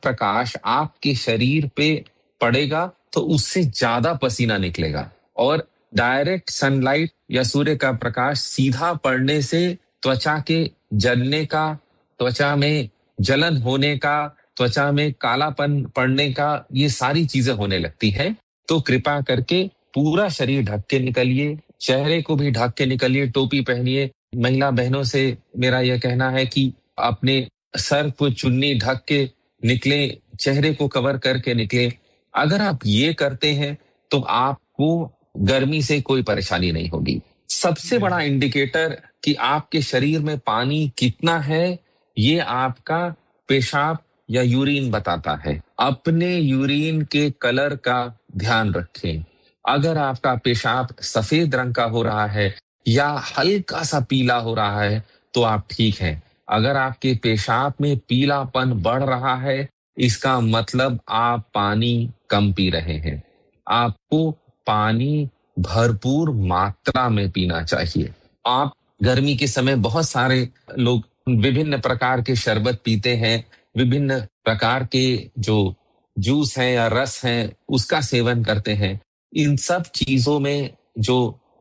प्रकाश आपके शरीर पे पड़ेगा तो उससे ज्यादा पसीना निकलेगा। और डायरेक्ट सनलाइट या सूर्य का प्रकाश सीधा पड़ने से त्वचा के जलने का, त्वचा में जलन होने का, त्वचा में कालापन पड़ने का, ये सारी चीजें होने लगती हैं। तो कृपा करके पूरा शरीर ढक के निकलिए, चेहरे को भी ढक के निकलिए, टोपी पहनिए। महिला बहनों से मेरा यह कहना है कि अपने सर को चुन्नी ढक के निकले, चेहरे को कवर करके निकले। अगर आप ये करते हैं तो आपको गर्मी से कोई परेशानी नहीं होगी। सबसे बड़ा इंडिकेटर कि आपके शरीर में पानी कितना है, ये आपका पेशाब या यूरिन बताता है। अपने यूरिन के कलर का ध्यान रखें। अगर आपका पेशाब सफेद रंग का हो रहा है या हल्का सा पीला हो रहा है तो आप ठीक हैं। अगर आपके पेशाब में पीलापन बढ़ रहा है, इसका मतलब आप पानी कम पी रहे हैं। आपको पानी भरपूर मात्रा में पीना चाहिए। आप गर्मी के समय बहुत सारे लोग विभिन्न प्रकार के शरबत पीते हैं, विभिन्न प्रकार के जो जूस हैं या रस हैं उसका सेवन करते हैं। इन सब चीजों में जो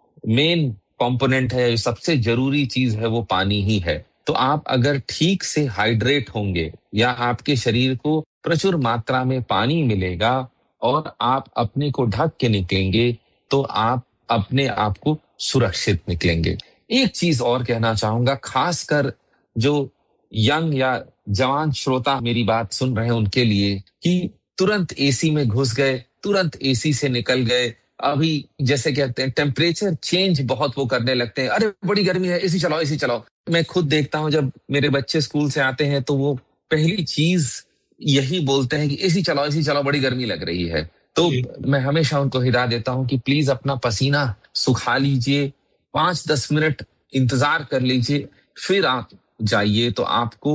मेन कंपोनेंट है, सबसे जरूरी चीज है, वो पानी ही है। तो आप अगर ठीक से हाइड्रेट होंगे या आपके शरीर को प्रचुर मात्रा में पानी मिलेगा और आप अपने को ढक के निकलेंगे तो आप अपने आप को सुरक्षित निकलेंगे। एक चीज और कहना चाहूंगा, खासकर जो यंग या जवान श्रोता मेरी बात सुन रहे हैं उनके लिए, कि तुरंत एसी में घुस गए, तुरंत एसी से निकल गए। अभी जैसे कहते हैं टेम्परेचर चेंज बहुत वो करने लगते हैं, अरे बड़ी गर्मी है, एसी चलाओ एसी चलाओ। मैं खुद देखता हूं जब मेरे बच्चे स्कूल से आते हैं तो वो पहली चीज यही बोलते हैं कि एसी चलाओ, बड़ी गर्मी लग रही है। तो मैं हमेशा उनको हिदायत देता हूं कि प्लीज अपना पसीना सुखा लीजिए, 5-10 मिनट इंतजार कर लीजिए, फिर आप जाइए। तो आपको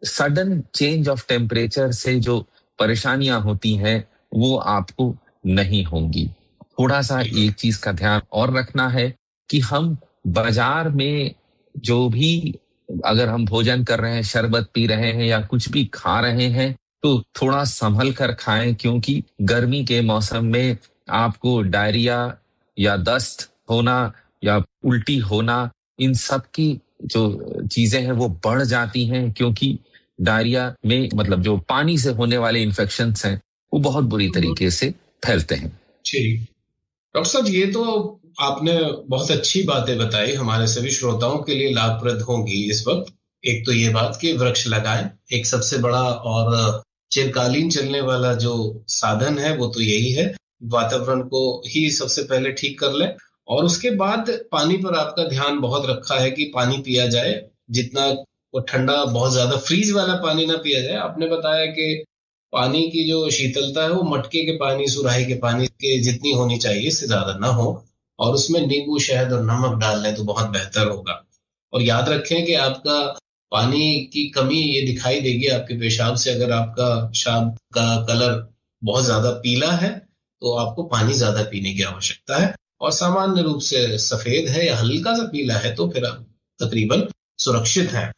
सडन चेंज ऑफ टेम्परेचर से जो परेशानियां होती हैं वो आपको नहीं होंगी। थोड़ा सा एक चीज का ध्यान और रखना है कि हम बाजार में जो भी अगर हम भोजन कर रहे हैं, शरबत पी रहे हैं या कुछ भी खा रहे हैं तो थोड़ा संभल कर खाएं, क्योंकि गर्मी के मौसम में आपको डायरिया या दस्त होना या उल्टी होना, इन सब की जो चीजें हैं वो बढ़ जाती हैं, क्योंकि डायरिया में मतलब जो पानी से होने वाले इन्फेक्शंस हैं वो बहुत बुरी तरीके से फैलते हैं। जी डॉक्टर साहब, ये तो आपने बहुत अच्छी बातें बताई, हमारे सभी श्रोताओं के लिए लाभप्रद होंगी इस वक्त। एक तो ये बात कि वृक्ष लगाएं, एक सबसे बड़ा और चिरकालीन चलने वाला जो साधन है वो तो यही है। वातावरण को ही सबसे पहले ठीक कर लें और उसके बाद पानी पर आपका ध्यान बहुत रखा है कि पानी पिया जाए, जितना वो ठंडा, बहुत ज्यादा फ्रीज वाला पानी ना पिया जाए। आपने बताया कि पानी की जो शीतलता है वो मटके के पानी, सुराही के पानी के जितनी होनी चाहिए, इससे ज्यादा ना हो, और उसमें नींबू, शहद और नमक डाल लें तो बहुत बेहतर होगा। और याद रखें कि आपका पानी की कमी ये दिखाई देगी आपके पेशाब से। अगर आपका पेशाब का कलर बहुत ज्यादा पीला है तो आपको पानी ज्यादा पीने की आवश्यकता है, और सामान्य रूप से सफेद है या हल्का सा पीला है तो फिर आप तकरीबन सुरक्षित हैं।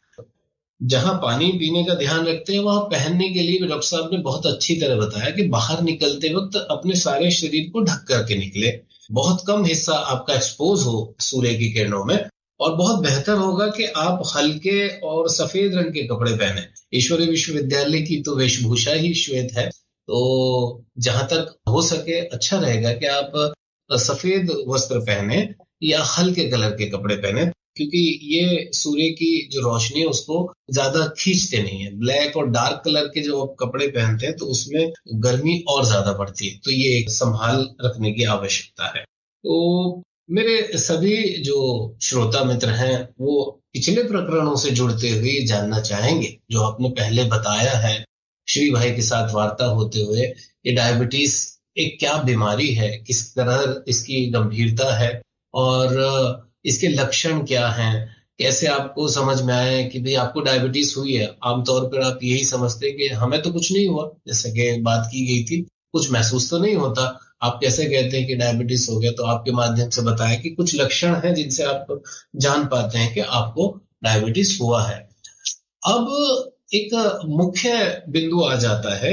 जहां पानी पीने का ध्यान रखते हैं वहां पहनने के लिए भी डॉक्टर साहब ने बहुत अच्छी तरह बताया कि बाहर निकलते वक्त अपने सारे शरीर को ढक करके निकले, बहुत कम हिस्सा आपका एक्सपोज हो सूर्य की किरणों में, और बहुत बेहतर होगा कि आप हल्के और सफेद रंग के कपड़े पहने। ईश्वरीय विश्वविद्यालय की तो वेशभूषा ही श्वेत है, तो जहां तक हो सके अच्छा रहेगा कि आप सफेद वस्त्र पहने या हल्के कलर के कपड़े पहने, क्योंकि ये सूर्य की जो रोशनी है उसको ज्यादा खींचते नहीं है। ब्लैक और डार्क कलर के जो आप कपड़े पहनते हैं तो उसमें गर्मी और ज्यादा बढ़ती है, तो ये एक संभाल रखने की आवश्यकता है। तो मेरे सभी जो श्रोता मित्र हैं वो पिछले प्रकरणों से जुड़ते हुए जानना चाहेंगे जो आपने पहले बताया है श्री भाई के साथ वार्ता होते हुए, ये डायबिटीज एक क्या बीमारी है, किस तरह इसकी गंभीरता है और इसके लक्षण क्या हैं, कैसे आपको समझ में आए कि भाई आपको डायबिटीज हुई है। आमतौर पर आप यही समझते हैं कि हमें तो कुछ नहीं हुआ, जैसे कि बात की गई थी, कुछ महसूस तो नहीं होता। आप कैसे कहते हैं कि डायबिटीज हो गया, तो आपके माध्यम से बताया कि कुछ लक्षण हैं जिनसे आप जान पाते हैं कि आपको डायबिटीज हुआ है। अब एक मुख्य बिंदु आ जाता है